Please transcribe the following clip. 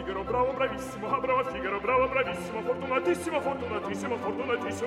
Figaro, bravo, bravissimo, ah, bravo Figaro, bravo, bravissimo, fortunatissimo, fortunatissimo, fortunatissimo,